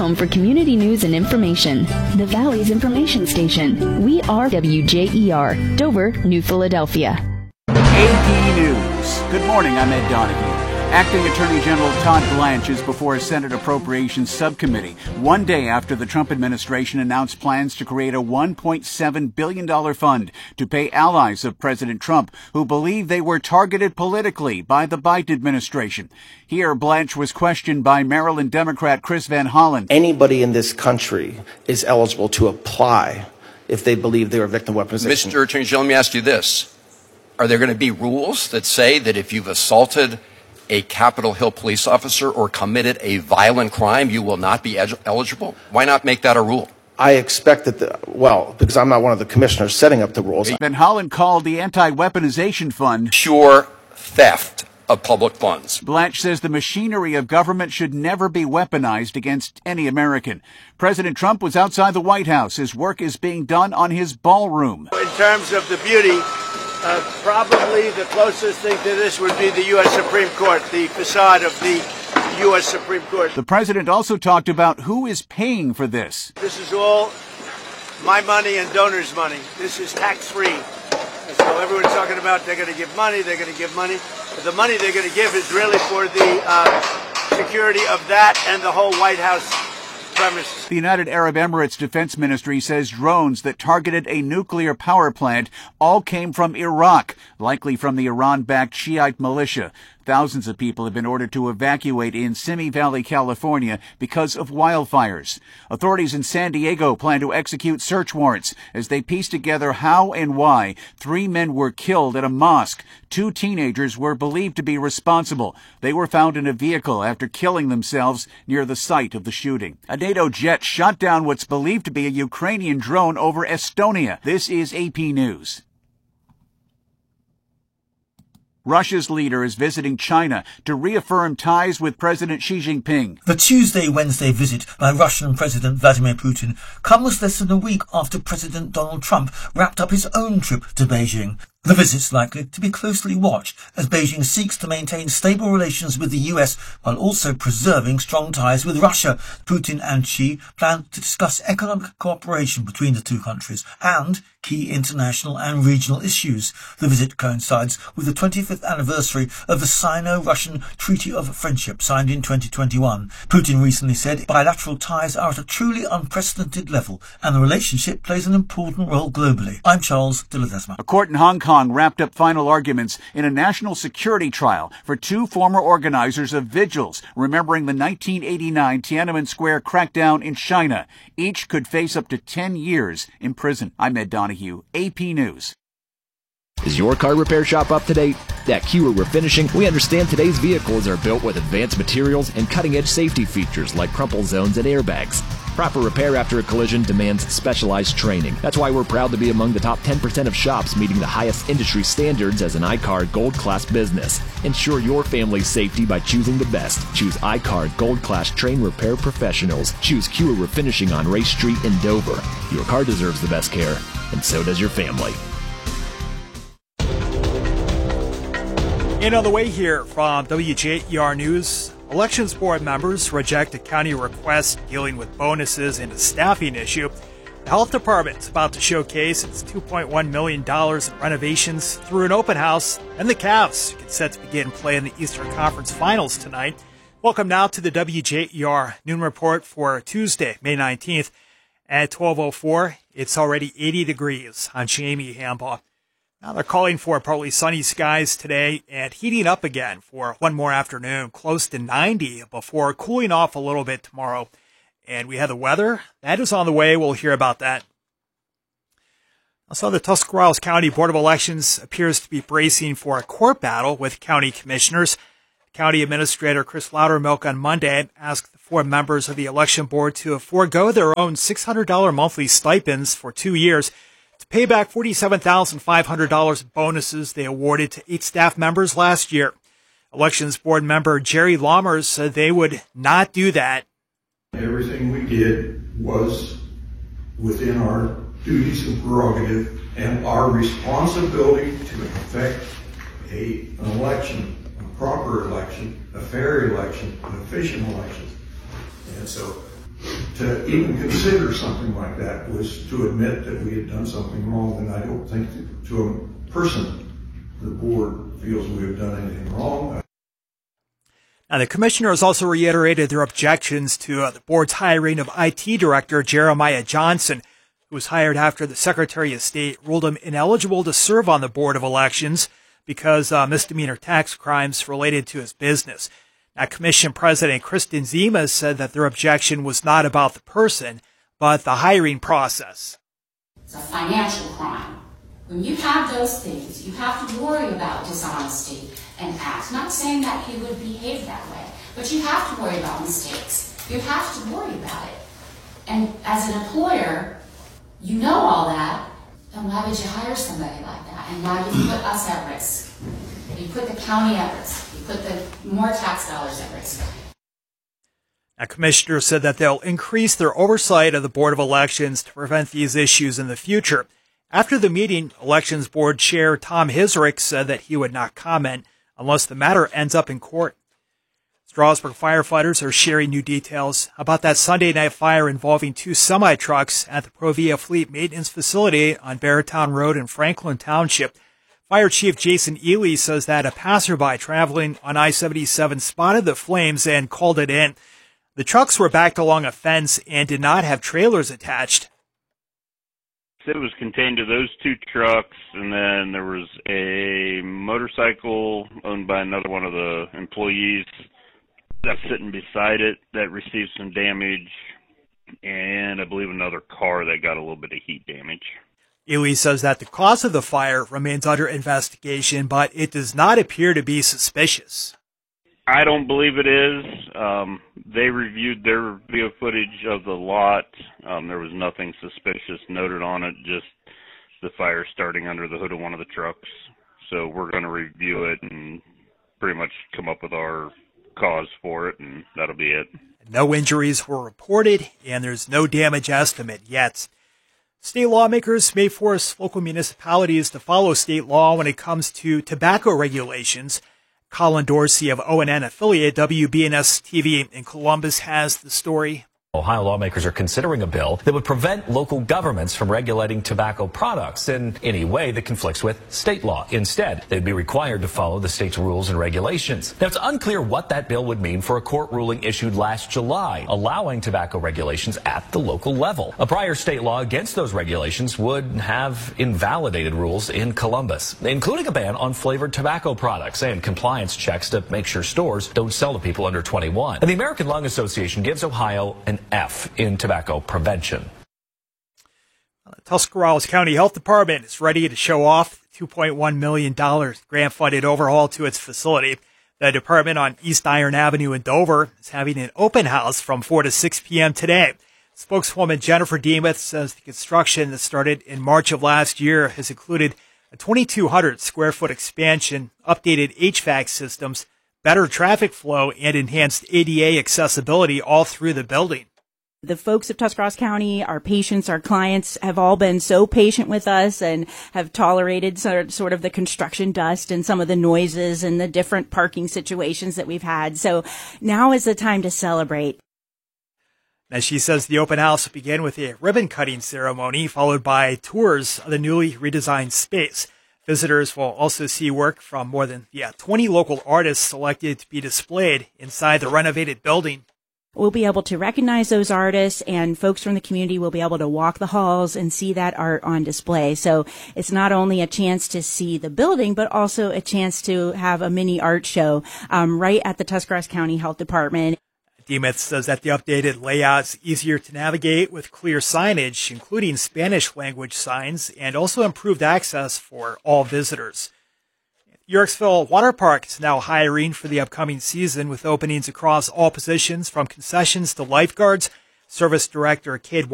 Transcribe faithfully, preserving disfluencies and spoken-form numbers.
home for community news and information. The Valley's information station. We are W J E R, Dover, New Philadelphia. A P News. Good morning, I'm Ed Donahue. Acting Attorney General Todd Blanche is before a Senate Appropriations Subcommittee one day after the Trump administration announced plans to create a one point seven billion dollars fund to pay allies of President Trump who believe they were targeted politically by the Biden administration. Here, Blanche was questioned by Maryland Democrat Chris Van Hollen. Anybody in this country is eligible to apply if they believe they were victim of weaponization. Mister Attorney General, let me ask you this. Are there going to be rules that say that if you've assaulted a Capitol Hill police officer or committed a violent crime, you will not be eligible? Why not make that a rule? I expect that, the, well, because I'm not one of the commissioners setting up the rules. Van Hollen called the anti-weaponization fund pure theft of public funds. Blanche says the machinery of government should never be weaponized against any American. President Trump was outside the White House. His work is being done on his ballroom. In terms of the beauty, Uh, probably the closest thing to this would be the U S Supreme Court, the facade of the U S Supreme Court. The president also talked about who is paying for this. This is all my money and donors' money. This is tax-free. So everyone's talking about they're going to give money, they're going to give money. But the money they're going to give is really for the uh, security of that and the whole White House premises. The United Arab Emirates Defense Ministry says drones that targeted a nuclear power plant all came from Iraq, likely from the Iran-backed Shiite militia. Thousands of people have been ordered to evacuate in Simi Valley, California, because of wildfires. Authorities in San Diego plan to execute search warrants as they piece together how and why three men were killed at a mosque. Two teenagers were believed to be responsible. They were found in a vehicle after killing themselves near the site of the shooting. A NATO jet shot down what's believed to be a Ukrainian drone over Estonia. This is A P News. Russia's leader is visiting China to reaffirm ties with President Xi Jinping. The Tuesday-Wednesday visit by Russian President Vladimir Putin comes less than a week after President Donald Trump wrapped up his own trip to Beijing. The visit's likely to be closely watched as Beijing seeks to maintain stable relations with the U S while also preserving strong ties with Russia. Putin and Xi plan to discuss economic cooperation between the two countries and key international and regional issues. The visit coincides with the twenty-fifth anniversary of the Sino-Russian Treaty of Friendship signed in twenty twenty-one. Putin recently said bilateral ties are at a truly unprecedented level and the relationship plays an important role globally. I'm Charles de Ledesma. A court in Hong Kong wrapped up final arguments in a national security trial for two former organizers of vigils remembering the nineteen eighty-nine Tiananmen Square crackdown in China. Each could face up to ten years in prison. I'm Ed Donahue, A P News. Is your car repair shop up to date? At Kewer Refinishing, we understand today's vehicles are built with advanced materials and cutting-edge safety features like crumple zones and airbags. Proper repair after a collision demands specialized training. That's why we're proud to be among the top ten percent of shops meeting the highest industry standards as an I C A R Gold Class business. Ensure your family's safety by choosing the best. Choose I C A R Gold Class Train Repair Professionals. Choose Kewer Refinishing on Race Street in Dover. Your car deserves the best care, and so does your family. And on the way here from W J E R News, Elections Board members reject a county request dealing with bonuses and a staffing issue. The Health Department is about to showcase its two point one million dollars in renovations through an open house, and the Cavs get set to begin play in the Eastern Conference Finals tonight. Welcome now to the W J E R Noon Report for Tuesday, May nineteenth. At twelve oh four, it's already eighty degrees on Jamie Hambaugh. Now they're calling for partly sunny skies today and heating up again for one more afternoon, close to ninety before cooling off a little bit tomorrow. And we have the weather. That is on the way. We'll hear about that. Also, the Tuscarawas County Board of Elections appears to be bracing for a court battle with county commissioners. County Administrator Chris Loudermilk on Monday asked the four members of the election board to forego their own six hundred dollars monthly stipends for two years to pay back forty-seven thousand five hundred dollars in bonuses they awarded to eight staff members last year. Elections board member Jerry Lammers said they would not do that. Everything we did was within our duties and prerogative and our responsibility to effect a, an election, a proper election, a fair election, an efficient election. And so to even consider something like that was to admit that we had done something wrong, and I don't think that to a person the board feels we have done anything wrong. Now, the commissioners also reiterated their objections to uh, the board's hiring of I T Director Jeremiah Johnson, who was hired after the Secretary of State ruled him ineligible to serve on the Board of Elections because uh, misdemeanor tax crimes related to his business. Now, Commission President Kristen Zima said that their objection was not about the person, but the hiring process. It's a financial crime. When you have those things, you have to worry about dishonesty and acts. Not saying that he would behave that way, but you have to worry about mistakes. You have to worry about it. And as an employer, you know all that, then why would you hire somebody like that? And why would you put us at risk? You put the county at risk. You put the more tax dollars at risk. Now, commissioners said that they'll increase their oversight of the Board of Elections to prevent these issues in the future. After the meeting, Elections Board Chair Tom Hisrick said that he would not comment unless the matter ends up in court. Strasburg firefighters are sharing new details about that Sunday night fire involving two semi-trucks at the Provia Fleet Maintenance Facility on Beartown Road in Franklin Township. Fire Chief Jason Ely says that a passerby traveling on I seventy-seven spotted the flames and called it in. The trucks were backed along a fence and did not have trailers attached. It was contained to those two trucks, and then there was a motorcycle owned by another one of the employees that's sitting beside it that received some damage, and I believe another car that got a little bit of heat damage. Ely says that the cause of the fire remains under investigation, but it does not appear to be suspicious. I don't believe it is. Um, they reviewed their video footage of the lot. Um, there was nothing suspicious noted on it, just the fire starting under the hood of one of the trucks. So we're going to review it and pretty much come up with our cause for it, and that'll be it. No injuries were reported, and there's no damage estimate yet. State lawmakers may force local municipalities to follow state law when it comes to tobacco regulations. Colin Dorsey of O N N affiliate W B N S T V in Columbus has the story. Ohio lawmakers are considering a bill that would prevent local governments from regulating tobacco products in any way that conflicts with state law. Instead, they'd be required to follow the state's rules and regulations. Now, it's unclear what that bill would mean for a court ruling issued last July, allowing tobacco regulations at the local level. A prior state law against those regulations would have invalidated rules in Columbus, including a ban on flavored tobacco products and compliance checks to make sure stores don't sell to people under twenty-one. And the American Lung Association gives Ohio an F in tobacco prevention. The Tuscarawas County Health Department is ready to show off the two point one million dollars grant-funded overhaul to its facility. The department on East Iron Avenue in Dover is having an open house from four to six p.m. today. Spokeswoman Jennifer Demuth says the construction that started in March of last year has included a twenty-two hundred square foot expansion, updated H V A C systems, better traffic flow, and enhanced A D A accessibility all through the building. The folks of Tuscarawas County, our patients, our clients, have all been so patient with us and have tolerated sort of the construction dust and some of the noises and the different parking situations that we've had. So now is the time to celebrate. As she says, the open house will begin with a ribbon-cutting ceremony, followed by tours of the newly redesigned space. Visitors will also see work from more than yeah, twenty local artists selected to be displayed inside the renovated building. We'll be able to recognize those artists, and folks from the community will be able to walk the halls and see that art on display. So it's not only a chance to see the building, but also a chance to have a mini art show um, right at the Tuscarawas County Health Department. Demuth says that the updated layout is easier to navigate with clear signage, including Spanish language signs, and also improved access for all visitors. Yorksville Water Park is now hiring for the upcoming season with openings across all positions from concessions to lifeguards. Service Director Cade